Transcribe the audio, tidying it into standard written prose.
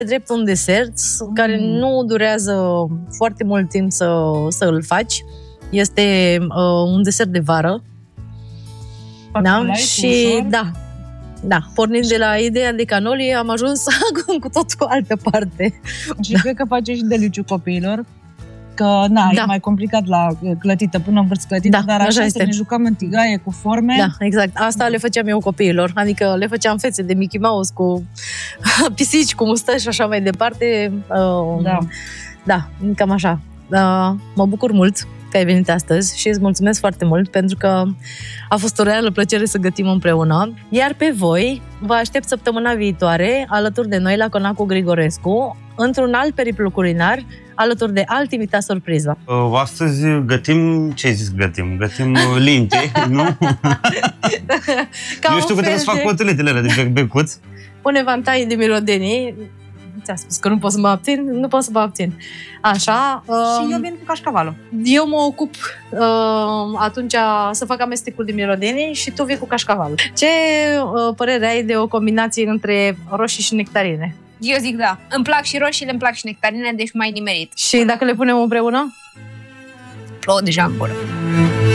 drept un desert care nu durează foarte mult timp să îl faci. Este un desert de vară. Da? Și da, pornind de la ideea de canoli, am ajuns cu tot cu altă parte. Și cred că face și deliciu copiilor. Că, e mai complicat la clătită, până învârți clătită, dar așa să ne jucam în tigaie cu forme. Da, exact. Asta le făceam eu copiilor. Adică le făceam fețe de Mickey Mouse cu pisici, cu mustăși și așa mai departe. Da, cam așa. Mă bucur mult că ai venit astăzi și îți mulțumesc foarte mult pentru că a fost o reală plăcere să gătim împreună. Iar pe voi vă aștept săptămâna viitoare alături de noi la Conacul Grigorescu într-un alt periplu culinar alături de alt invitat surpriză. Astăzi gătim, ce ai zis gătim? Gătim linte, nu? Eu știu că trebuie să fac coteletele alea de becuț. Un evantai de mirodenii. Ți-a spus că nu pot să mă abțin? Nu pot să mă abțin. Așa. Și eu vin cu cașcavalul. Eu mă ocup atunci să fac amestecul de mirodenii și tu vii cu cașcavalul. Ce părere ai de o combinație între roșii și nectarine? Eu zic da. Îmi plac și roșiile, îmi plac și nectarinele, deci mai nimerit. Și dacă le punem împreună? Plouă deja în gură.